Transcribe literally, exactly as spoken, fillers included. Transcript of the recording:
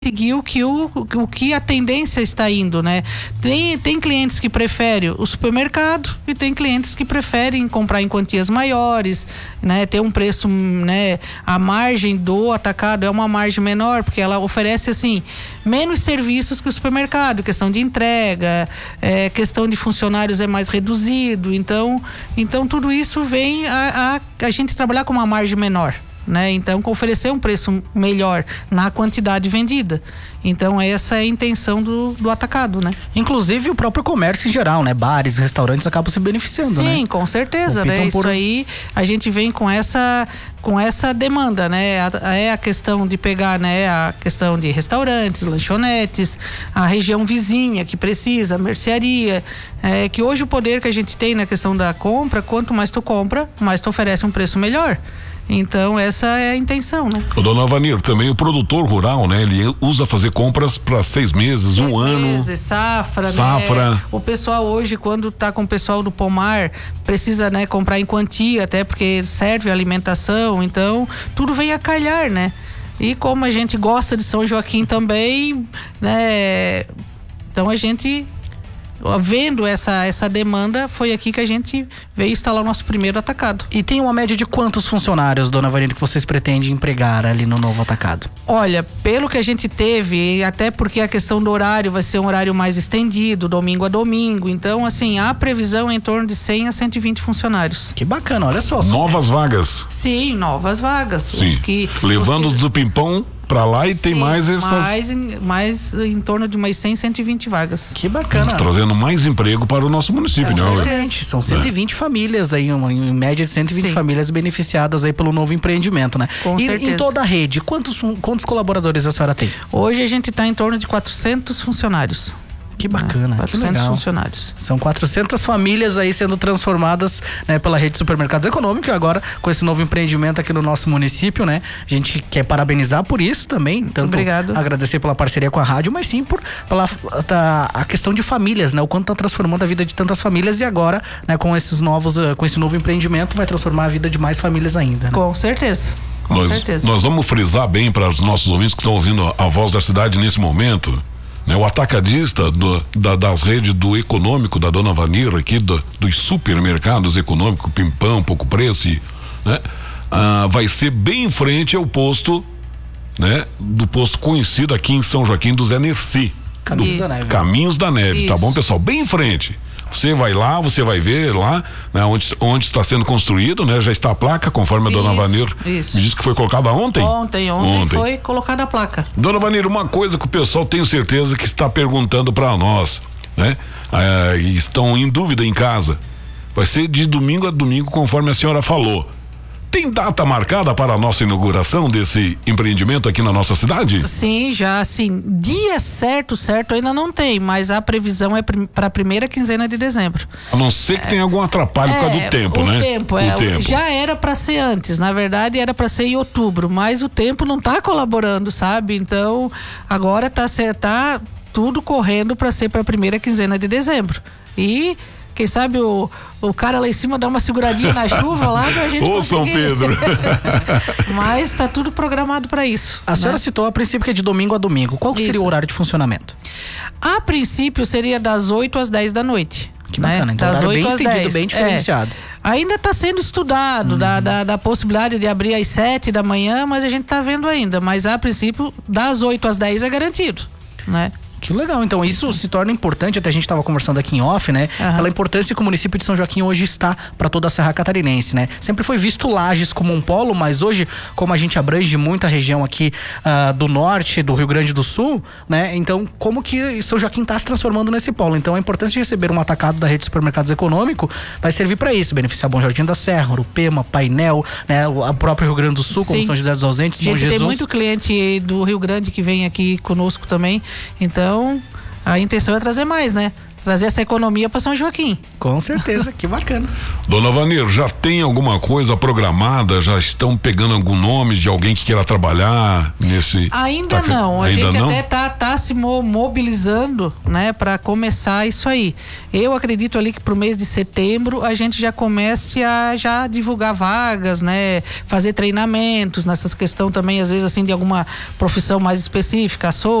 seguir o que, o, o que a tendência está indo, né? Tem, tem clientes que preferem o supermercado e tem clientes que preferem comprar em quantias maiores, né? Ter um preço, né? A margem do atacado é uma margem menor, porque ela oferece, assim, menos serviços que o supermercado, questão de entrega, é, questão de funcionários é mais reduzido, então, então tudo isso vem a, a, a gente trabalhar com uma margem menor. Né? Então, oferecer um preço melhor na quantidade vendida. Então, essa é a intenção do, do atacado, né? Inclusive o próprio comércio em geral, né? Bares, restaurantes acabam se beneficiando, Sim, né? Sim, com certeza, né? Por... Isso aí, a gente vem com essa, com essa demanda, né? É a questão de pegar, né? A questão de restaurantes, lanchonetes, a região vizinha que precisa, a mercearia, é, que hoje o poder que a gente tem na questão da compra, quanto mais tu compra, mais tu oferece um preço melhor. Então, essa é a intenção, né? Ô, dona Vanir, também o produtor rural, né? Ele usa fazer compras para seis meses, seis um ano. meses, safra, safra. Né? O pessoal hoje, quando tá com o pessoal do pomar, precisa, né, comprar em quantia, até porque serve a alimentação. Então, tudo vem a calhar, né? E como a gente gosta de São Joaquim também, né? Então, a gente... Vendo essa, essa demanda, foi aqui que a gente veio instalar o nosso primeiro atacado. E tem uma média de quantos funcionários, dona Vanir, que vocês pretendem empregar ali no novo atacado? Olha, pelo que a gente teve, até porque a questão do horário vai ser um horário mais estendido, domingo a domingo. Então, assim, a previsão é em torno de cem a cento e vinte funcionários. Que bacana, olha só. Novas vagas. Sim, novas vagas. Sim. Os que, Levando os que... do Pimpão pra lá e Sim, tem mais essas... mais, em, mais em torno de umas cem, cento e vinte vagas. Que bacana. Trazendo mais emprego para o nosso município, né? Exatamente. São cento e vinte é. famílias aí, uma, em média de cento e vinte Sim. famílias beneficiadas aí pelo novo empreendimento, né? Com e certeza. Em toda a rede, quantos, quantos colaboradores a senhora tem? Hoje a gente está em torno de quatrocentos funcionários. Que bacana, quatrocentos que legal. funcionários. São quatrocentas famílias aí sendo transformadas, né, pela rede de supermercados econômicos, e agora com esse novo empreendimento aqui no nosso município, né? A gente quer parabenizar por isso também, tanto Obrigado. Agradecer pela parceria com a rádio, mas sim por pela tá, a questão de famílias, né? O quanto tá transformando a vida de tantas famílias e agora, né, com esses novos, uh, com esse novo empreendimento vai transformar a vida de mais famílias ainda, né? Com certeza. Com nós, certeza. Nós vamos frisar bem para os nossos ouvintes que estão ouvindo a voz da cidade nesse momento. Né, o atacadista do, da, das redes do econômico da dona Vanir aqui, do, dos supermercados econômicos, Pimpão, Pouco Preço, e, né, ah, vai ser bem em frente ao posto, né, do posto conhecido aqui em São Joaquim do Zé Nerci. Caminhos da Neve. Caminhos da Neve, Isso. Tá bom, pessoal? Bem em frente. Você vai lá, você vai ver lá, né, onde, onde está sendo construído, né? Já está a placa, conforme a isso, dona Vanir isso. me disse que foi colocada ontem. Ontem, ontem, ontem foi colocada a placa. Dona Vanir, uma coisa que o pessoal tenho certeza que está perguntando para nós, né? É, e estão em dúvida em casa. Vai ser de domingo a domingo, conforme a senhora falou. Tem data marcada para a nossa inauguração desse empreendimento aqui na nossa cidade? Sim, já assim, dia certo, certo ainda não tem, mas a previsão é para a primeira quinzena de dezembro. A não ser que é, tenha algum atrapalho é, por causa do tempo, o né? Tempo, o é, tempo, já era para ser antes, na verdade era para ser em outubro, mas o tempo não está colaborando, sabe? Então, agora tá, tá tudo correndo para ser para a primeira quinzena de dezembro. E quem sabe o, o cara lá em cima dá uma seguradinha na chuva lá pra gente Ô, conseguir. São Pedro. Mas tá tudo programado para isso. A senhora, né, citou a princípio que é de domingo a domingo. Qual que seria o horário de funcionamento? A princípio seria das oito às dez da noite. Que bacana, né? Então das horário bem estendido, dez. bem diferenciado. É. Ainda está sendo estudado, uhum. da, da, da possibilidade de abrir às sete da manhã, mas a gente tá vendo ainda. Mas a princípio, das oito às dez é garantido, né? Que legal, então isso se torna importante, até a gente estava conversando aqui em off, né? Uhum. Pela importância que o município de São Joaquim hoje está para toda a Serra Catarinense, né? Sempre foi visto Lages como um polo, mas hoje, como a gente abrange muita região aqui uh, do norte, do Rio Grande do Sul, né? Então, como que São Joaquim está se transformando nesse polo? Então, a importância de receber um atacado da rede de supermercados econômico vai servir para isso, beneficiar Bom Jardim da Serra, Urupema, Painel, né? O próprio Rio Grande do Sul, como Sim. São José dos Ausentes, gente, Bom Jesus. Tem muito cliente do Rio Grande que vem aqui conosco também, então... A intenção é trazer mais, né? trazer essa economia para São Joaquim. Com certeza, que bacana. Dona Vanir, já tem alguma coisa programada? Já estão pegando algum nome de alguém que queira trabalhar nesse... Ainda tá, não, a ainda gente não? até tá, tá se mobilizando, né, para começar isso aí. Eu acredito ali que pro mês de setembro a gente já comece a já divulgar vagas, né, fazer treinamentos nessas questões também, às vezes assim, de alguma profissão mais específica,